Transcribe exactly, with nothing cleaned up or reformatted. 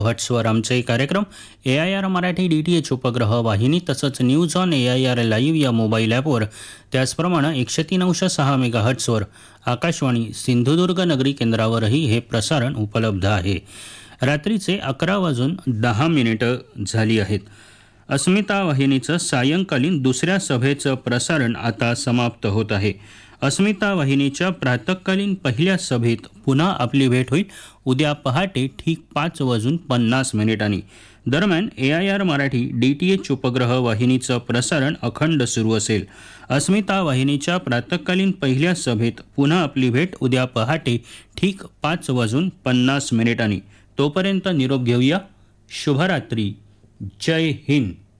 व्हॉट्सवर आमचे कार्यक्रम ए I R Marathi D T H उपग्रह वाहिनी तसंच news on A I R live या मोबाईल ॲपवर, त्याचप्रमाणे एकशे तीन अंश सहा मेगा हर्ट्सवर आकाशवाणी सिंधुदुर्ग नगरी केंद्रावरही हे प्रसारण उपलब्ध आहे. रात्रीचे अकरा वाजून दहा मिनिटं झाली आहेत. अस्मिता वाहिनीचं सायंकालीन दुसऱ्या सभेचं प्रसारण आता समाप्त होत आहे. अस्मिता वाहिनीच्या प्रातःकालीन पहिल्या सभेत पुन्हा आपली भेट होईल उद्या पहाटे ठीक पाच वाजून पन्नास मिनिटांनी. दरम्यान ए I R Marathi D T H उपग्रह वाहिनीचं प्रसारण अखंड सुरू असेल. अस्मिता वाहिनीच्या प्रातःकालीन पहिल्या सभेत पुन्हा आपली भेट उद्या पहाटे ठीक पाच वाजून पन्नास मिनिटांनी. तोपर्यंत निरोप घेऊया. शुभरात्री. जय हिंद.